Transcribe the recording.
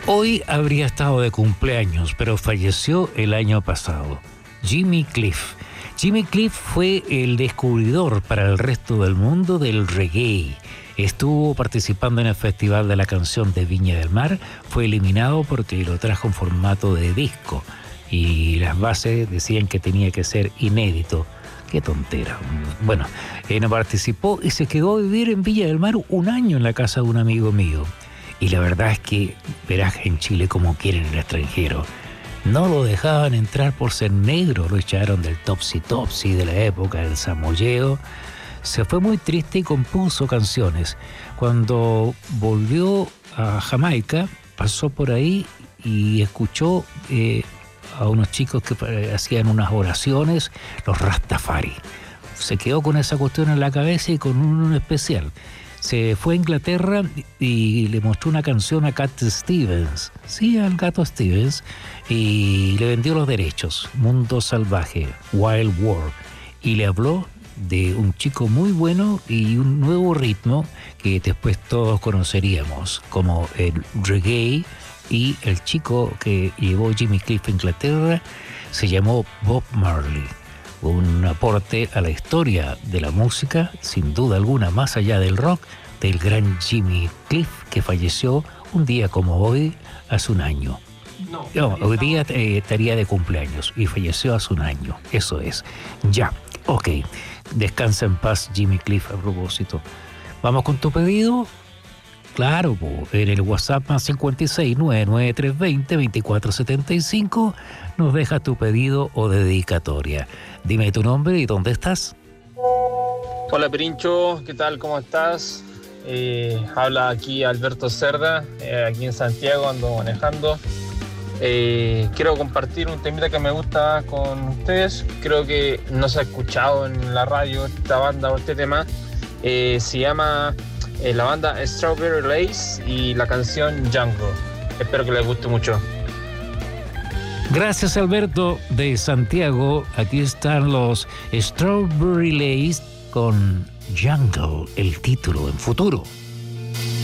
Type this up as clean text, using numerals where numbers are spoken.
Hoy habría estado de cumpleaños, pero falleció el año pasado. Jimmy Cliff. Jimmy Cliff fue el descubridor para el resto del mundo del reggae. Estuvo participando en el Festival de la Canción de Viña del Mar. Fue eliminado porque lo trajo en formato de disco. Y las bases decían que tenía que ser inédito. Qué tontera. Bueno, no participó y se quedó a vivir en Viña del Mar un año en la casa de un amigo mío. Y la verdad es que verás en Chile como quieren el extranjero. No lo dejaban entrar por ser negro, lo echaron del Topsy Topsy de la época del Samoyeo. Se fue muy triste y compuso canciones. Cuando volvió a Jamaica, pasó por ahí y escuchó a unos chicos que hacían unas oraciones, los Rastafari. Se quedó con esa cuestión en la cabeza y con un especial. Se fue a Inglaterra y le mostró una canción a Cat Stevens, sí, al gato Stevens, y le vendió los derechos, Mundo Salvaje, Wild World, y le habló de un chico muy bueno y un nuevo ritmo que después todos conoceríamos, como el reggae, y el chico que llevó Jimmy Cliff a Inglaterra se llamó Bob Marley. Un aporte a la historia de la música, sin duda alguna, más allá del rock, del gran Jimmy Cliff, que falleció un día como hoy, hace un año. No, hoy día estaría de cumpleaños y falleció hace un año. Eso es. Ya, ok. Descansa en paz, Jimmy Cliff, a propósito. ¿Vamos con tu pedido? Claro, en el WhatsApp más 56 99320 2475 nos deja tu pedido o dedicatoria. Dime tu nombre y dónde estás. Hola Pirincho, ¿qué tal? ¿Cómo estás? Habla aquí Alberto Cerda, aquí en Santiago, ando manejando. Quiero compartir un temita que me gusta con ustedes. Creo que no se ha escuchado en la radio esta banda o este tema. Se llama la banda Strawberry Lace y la canción Jungle. Espero que les guste mucho. Gracias, Alberto, de Santiago. Aquí están los Strawberry Lace con Jungle, el título en futuro.